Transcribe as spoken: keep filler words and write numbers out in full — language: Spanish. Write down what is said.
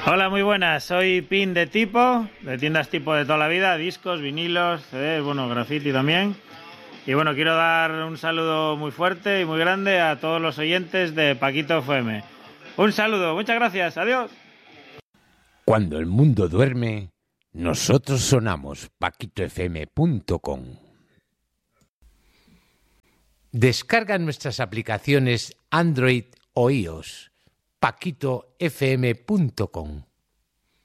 Hola, muy buenas. Soy Pin de Tipo, de tiendas Tipo de toda la vida, discos, vinilos, C Ds, bueno, graffiti también. Y bueno, quiero dar un saludo muy fuerte y muy grande a todos los oyentes de Paquito F M. Un saludo, muchas gracias, adiós. Cuando el mundo duerme, nosotros sonamos paquito f m punto com. Descarga nuestras aplicaciones Android o iOS. paquito f m punto com.